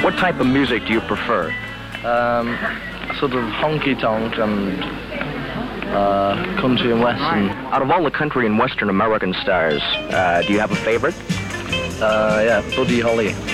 What type of music do you prefer? Sort of honky-tonk and country and western. Out of all the country and western American stars, do you have a favorite? Yeah, Buddy Holly.